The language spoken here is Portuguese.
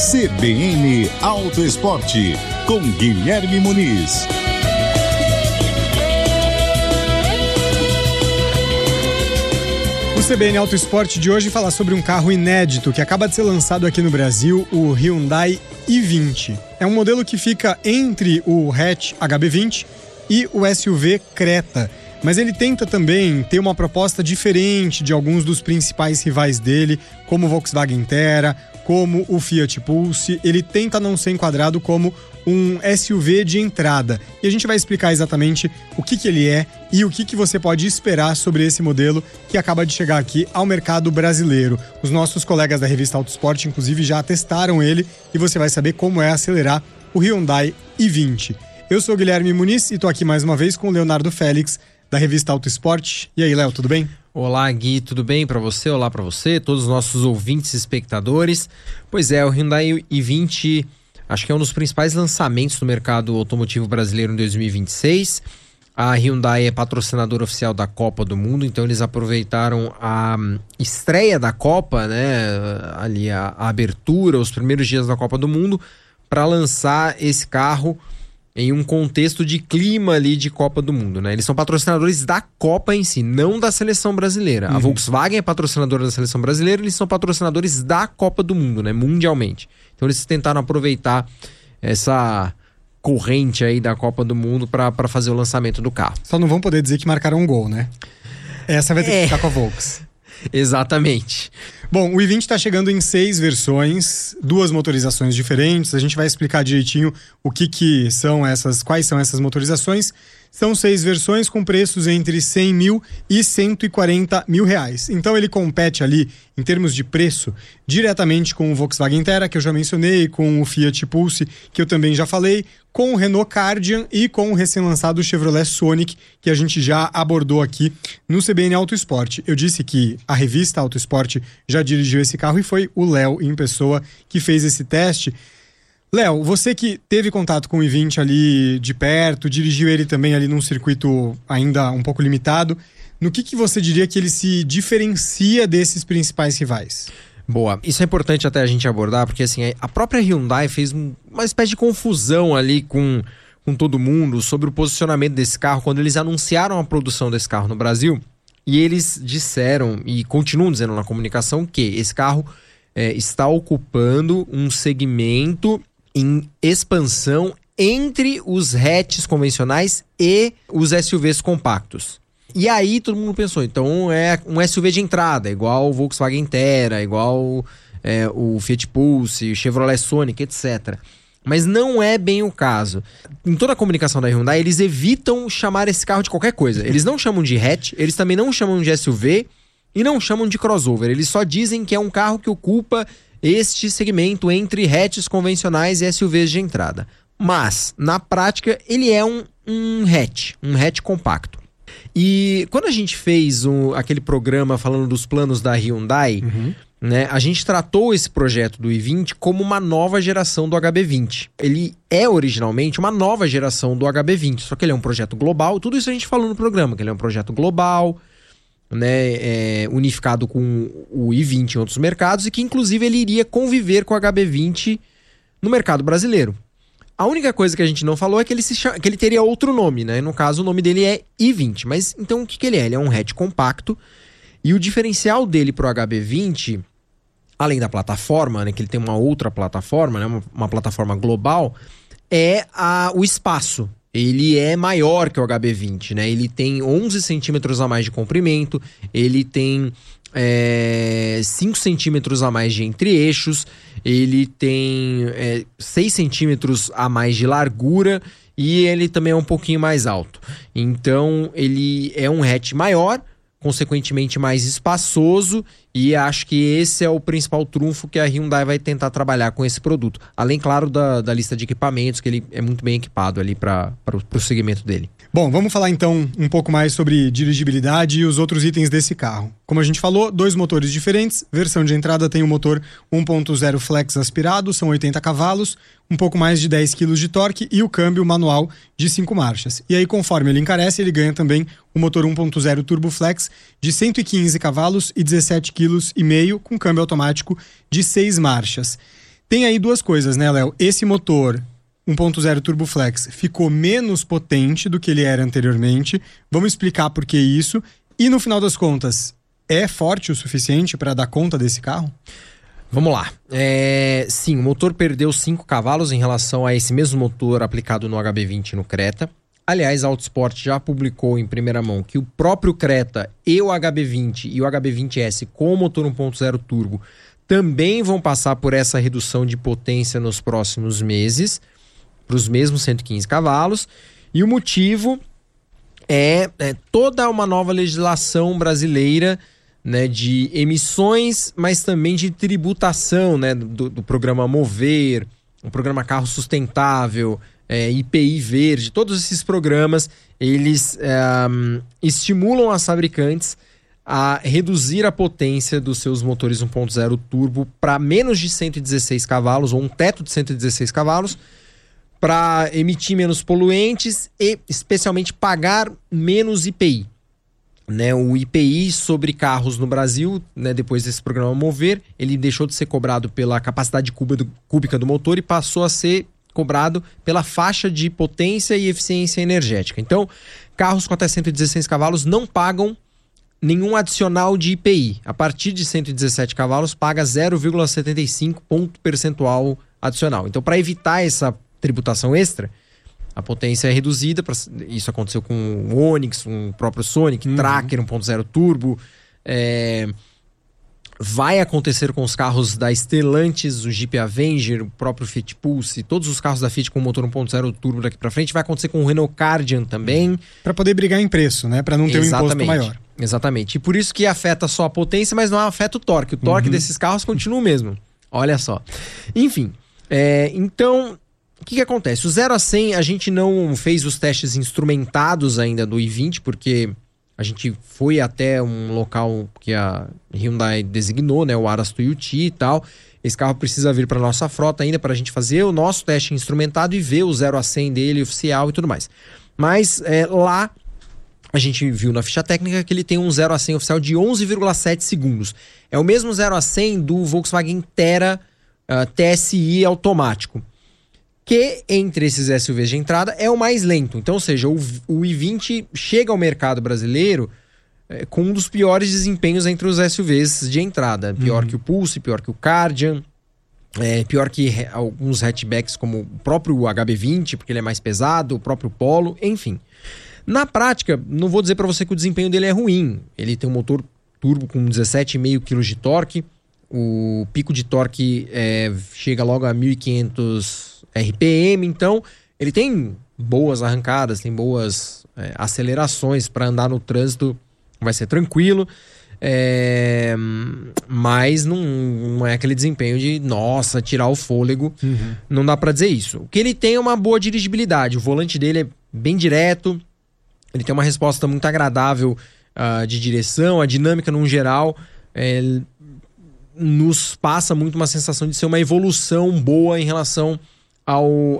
CBN Auto Esporte, com Guilherme Muniz. O CBN Auto Esporte de hoje fala sobre um carro inédito que acaba de ser lançado aqui no Brasil, o Hyundai i20. É um modelo que fica entre o hatch HB20 e o SUV Creta, mas ele tenta também ter uma proposta diferente de alguns dos principais rivais dele, como o Volkswagen Terra, como o Fiat Pulse. Ele tenta não ser enquadrado como um SUV de entrada. E a gente vai explicar exatamente o que ele é e o que você pode esperar sobre esse modelo que acaba de chegar aqui ao mercado brasileiro. Os nossos colegas da revista Auto Esporte, inclusive, já testaram ele e você vai saber como é acelerar o Hyundai i20. Eu sou o Guilherme Muniz e estou aqui mais uma vez com o Leonardo Félix, da revista Auto Esporte. E aí, Léo, tudo bem? Olá, Gui, tudo bem para você? Olá para você, todos os nossos ouvintes e espectadores. Pois é, o Hyundai i20 acho que é um dos principais lançamentos do mercado automotivo brasileiro em 2026. A Hyundai é patrocinadora oficial da Copa do Mundo, então eles aproveitaram a estreia da Copa, né, ali a abertura, os primeiros dias da Copa do Mundo, para lançar esse carro em um contexto de clima ali de Copa do Mundo, né? Eles são patrocinadores da Copa em si, não da seleção brasileira. A Volkswagen é patrocinadora da seleção brasileira, eles são patrocinadores da Copa do Mundo, né? Mundialmente. Então eles tentaram aproveitar essa corrente aí da Copa do Mundo para fazer o lançamento do carro. Só não vão poder dizer que marcaram um gol, né? Essa vai ter que ficar com a Volks. Exatamente. Bom, o i20 está chegando em 6 versões, 2 motorizações diferentes. A gente vai explicar direitinho quais são essas motorizações. São 6 versões com preços entre 100 mil e 140 mil reais. Então ele compete ali, em termos de preço, diretamente com o Volkswagen Terra, que eu já mencionei, com o Fiat Pulse, que eu também já falei, com o Renault Kardian e com o recém-lançado Chevrolet Sonic, que a gente já abordou aqui no CBN Auto Esporte. Eu disse que a revista Auto Esporte já dirigiu esse carro e foi o Léo, em pessoa, que fez esse teste. Léo, você que teve contato com o i20 ali de perto, dirigiu ele também ali num circuito ainda um pouco limitado, no que você diria que ele se diferencia desses principais rivais? Boa, isso é importante até a gente abordar, porque assim, a própria Hyundai fez uma espécie de confusão ali com todo mundo sobre o posicionamento desse carro quando eles anunciaram a produção desse carro no Brasil, e eles disseram, e continuam dizendo na comunicação, que esse carro está ocupando um segmento em expansão entre os hatches convencionais e os SUVs compactos. E aí todo mundo pensou, então é um SUV de entrada, igual o Volkswagen Terra, igual o Fiat Pulse, o Chevrolet Sonic, etc. Mas não é bem o caso. Em toda a comunicação da Hyundai, eles evitam chamar esse carro de qualquer coisa. Eles não chamam de hatch, eles também não chamam de SUV e não chamam de crossover. Eles só dizem que é um carro que ocupa este segmento entre hatches convencionais e SUVs de entrada. Mas, na prática, ele é um hatch compacto. E quando a gente fez aquele programa falando dos planos da Hyundai, né, a gente tratou esse projeto do i20 como uma nova geração do HB20. Ele é originalmente uma nova geração do HB20, só que ele é um projeto global. Tudo isso a gente falou no programa, que ele é um projeto global, né, unificado com o i20 em outros mercados e que inclusive ele iria conviver com o HB20 no mercado brasileiro. A única coisa que a gente não falou é que que ele teria outro nome, né? No caso, o nome dele é i20. Mas então o que ele é? Ele é um hatch compacto e o diferencial dele pro HB20, além da plataforma, né, que ele tem uma outra plataforma, né, uma plataforma global, é o espaço. Ele é maior que o HB20, né? Ele tem 11 centímetros a mais de comprimento, ele tem 5 centímetros a mais de entre-eixos, ele tem 6 centímetros a mais de largura e ele também é um pouquinho mais alto. Então, ele é um hatch maior, consequentemente mais espaçoso, e acho que esse é o principal trunfo que a Hyundai vai tentar trabalhar com esse produto. Além, claro, da lista de equipamentos, que ele é muito bem equipado ali para o segmento dele. Bom, vamos falar então um pouco mais sobre dirigibilidade e os outros itens desse carro. Como a gente falou, 2 motores diferentes. Versão de entrada tem o motor 1.0 flex aspirado, são 80 cavalos, um pouco mais de 10 kg de torque e o câmbio manual de 5 marchas. E aí, conforme ele encarece, ele ganha também o motor 1.0 turbo flex de 115 cavalos e 17,5 kg com câmbio automático de 6 marchas. Tem aí duas coisas, né, Léo? Esse motor 1.0 Turboflex ficou menos potente do que ele era anteriormente. Vamos explicar por que isso. E no final das contas, é forte o suficiente para dar conta desse carro? Vamos lá. Sim, o motor perdeu 5 cavalos em relação a esse mesmo motor aplicado no HB20 no Creta. Aliás, a Autosport já publicou em primeira mão que o próprio Creta e o HB20 e o HB20S com o motor 1.0 turbo também vão passar por essa redução de potência nos próximos meses, para os mesmos 115 cavalos. E o motivo é toda uma nova legislação brasileira, né, de emissões, mas também de tributação, né, do programa Mover, o programa Carro Sustentável, IPI Verde. Todos esses programas, eles estimulam as fabricantes a reduzir a potência dos seus motores 1.0 turbo para menos de 116 cavalos, ou um teto de 116 cavalos, para emitir menos poluentes e, especialmente, pagar menos IPI. Né, o IPI sobre carros no Brasil, né, depois desse programa Mover, ele deixou de ser cobrado pela capacidade cúbica do motor e passou a ser cobrado pela faixa de potência e eficiência energética. Então, carros com até 116 cavalos não pagam nenhum adicional de IPI. A partir de 117 cavalos, paga 0,75 ponto percentual adicional. Então, para evitar essa tributação extra, a potência é reduzida. Isso aconteceu com o Onix, o próprio Sonic, Tracker 1.0 turbo. Vai acontecer com os carros da Stellantis, o Jeep Avenger, o próprio Fiat Pulse, todos os carros da Fiat com motor 1.0 turbo daqui para frente. Vai acontecer com o Renault Kardian também. Para poder brigar em preço, né? Para não ter um imposto maior. Exatamente. E por isso que afeta só a potência, mas não afeta o torque. O torque desses carros continua o mesmo. Olha só. Enfim, então, o que acontece? O 0 a 100, a gente não fez os testes instrumentados ainda do i20, porque a gente foi até um local que a Hyundai designou, né, o Aras Tuiuti e tal. Esse carro precisa vir para nossa frota ainda para a gente fazer o nosso teste instrumentado e ver o 0 a 100 dele oficial e tudo mais. Mas lá a gente viu na ficha técnica que ele tem um 0 a 100 oficial de 11,7 segundos. É o mesmo 0 a 100 do Volkswagen Tera TSI automático, que entre esses SUVs de entrada é o mais lento. Então, ou seja, o i20 chega ao mercado brasileiro com um dos piores desempenhos entre os SUVs de entrada. Pior que o Pulse, pior que o Kardian, pior que alguns hatchbacks como o próprio HB20, porque ele é mais pesado, o próprio Polo, enfim. Na prática, não vou dizer para você que o desempenho dele é ruim. Ele tem um motor turbo com 17,5 kg de torque. O pico de torque chega logo a 1.500 RPM, então ele tem boas arrancadas, tem boas acelerações para andar no trânsito, vai ser tranquilo, mas não é aquele desempenho de, nossa, tirar o fôlego, não dá para dizer isso. O que ele tem é uma boa dirigibilidade, o volante dele é bem direto, ele tem uma resposta muito agradável de direção, a dinâmica no geral nos passa muito uma sensação de ser uma evolução boa em relação